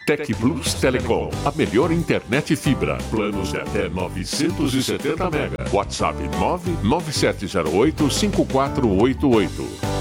Tec Plus Telecom, a melhor internet fibra. Planos de até 970 MB. WhatsApp 99708-5488.